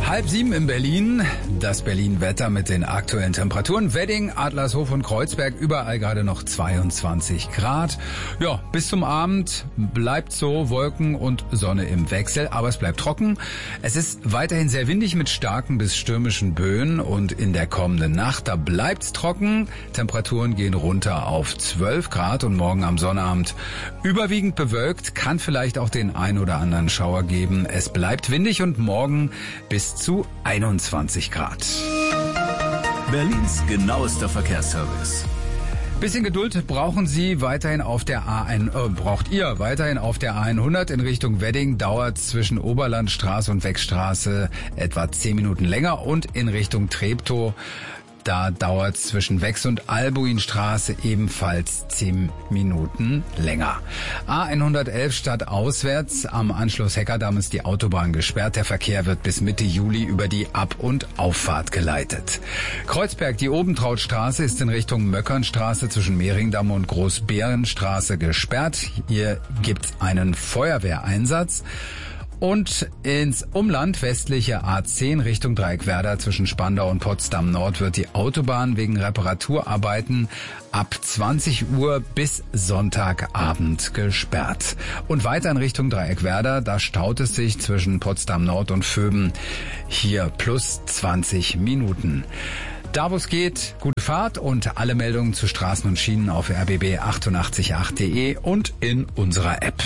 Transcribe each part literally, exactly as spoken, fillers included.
Halb sieben in Berlin, das Berlin-Wetter mit den aktuellen Temperaturen. Wedding, Adlershof und Kreuzberg, überall gerade noch zweiundzwanzig Grad. Ja, bis zum Abend bleibt so Wolken und Sonne im Wechsel, aber es bleibt trocken. Es ist weiterhin sehr windig mit starken bis stürmischen Böen und in der kommenden Nacht, da bleibt's trocken. Temperaturen gehen runter auf zwölf Grad und morgen am Sonnabend überwiegend bewölkt, kann vielleicht auch den ein oder anderen Schauer geben. Es bleibt windig und morgen bis zu einundzwanzig Grad. Berlins genauester Verkehrsservice. Bisschen Geduld brauchen Sie weiterhin auf der A eins, äh, braucht ihr weiterhin auf der A hundert in Richtung Wedding. Dauert zwischen Oberlandstraße und Wechstraße etwa zehn Minuten länger und in Richtung Treptow. Da dauert zwischen Wex und Albuinstraße ebenfalls zehn Minuten länger. A hundertelf stadtauswärts am Anschluss Heckerdamm ist die Autobahn gesperrt. Der Verkehr wird bis Mitte Juli über die Ab- und Auffahrt geleitet. Kreuzberg, die Obentrautstraße ist in Richtung Möckernstraße zwischen Mehringdamm und Großbärenstraße gesperrt. Hier gibt's einen Feuerwehreinsatz. Und ins Umland westliche A zehn Richtung Dreieckwerder zwischen Spandau und Potsdam Nord wird die Autobahn wegen Reparaturarbeiten ab zwanzig Uhr bis Sonntagabend gesperrt. Und weiter in Richtung Dreieckwerder, da staut es sich zwischen Potsdam Nord und Vöben. Hier plus zwanzig Minuten. Da wo es geht, gute Fahrt und alle Meldungen zu Straßen und Schienen auf r b b achtundachtzig punkt acht punkt de und in unserer App.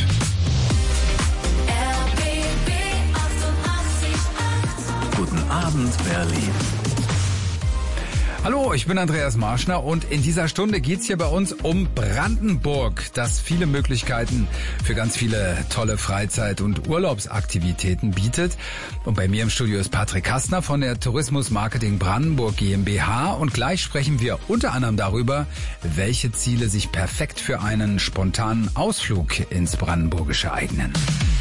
Guten Abend, Berlin. Hallo, ich bin Andreas Marschner und in dieser Stunde geht's hier bei uns um Brandenburg, das viele Möglichkeiten für ganz viele tolle Freizeit- und Urlaubsaktivitäten bietet. Und bei mir im Studio ist Patrick Kastner von der Tourismus Marketing Brandenburg GmbH und gleich sprechen wir unter anderem darüber, welche Ziele sich perfekt für einen spontanen Ausflug ins Brandenburgische eignen.